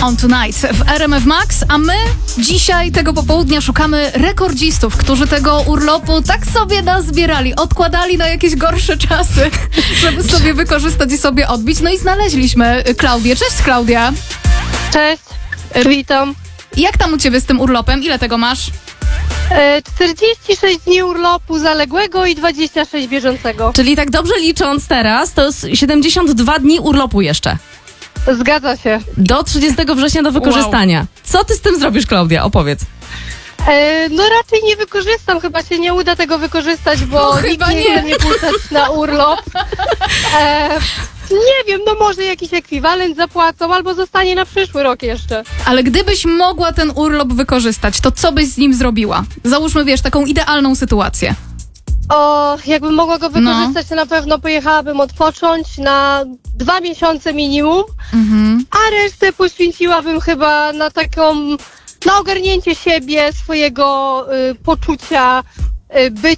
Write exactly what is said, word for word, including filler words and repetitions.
On Tonight w R M F Max, a my dzisiaj tego popołudnia szukamy rekordzistów, którzy tego urlopu tak sobie nazbierali, odkładali na jakieś gorsze czasy, żeby sobie wykorzystać i sobie odbić. No i znaleźliśmy Klaudię. Cześć, Klaudia. Cześć, witam. Jak tam u ciebie z tym urlopem? Ile tego masz? E, czterdzieści sześć dni urlopu zaległego i dwadzieścia sześć bieżącego. Czyli tak dobrze licząc teraz, to jest siedemdziesiąt dwa dni urlopu jeszcze. Zgadza się. Do trzydziestego września do wykorzystania. Wow. Co ty z tym zrobisz, Klaudia? Opowiedz. E, no raczej nie wykorzystam, chyba się nie uda tego wykorzystać, bo No, nikt chyba nie nie. chce mnie puszczać na urlop. E, nie wiem, no może jakiś ekwiwalent zapłacą, albo zostanie na przyszły rok jeszcze. Ale gdybyś mogła ten urlop wykorzystać, to co byś z nim zrobiła? Załóżmy, wiesz, taką idealną sytuację. O, jakbym mogła go wykorzystać, no. to na pewno pojechałabym odpocząć na dwa miesiące minimum, Mhm. a resztę poświęciłabym chyba na taką, na ogarnięcie siebie, swojego y, poczucia y, bycia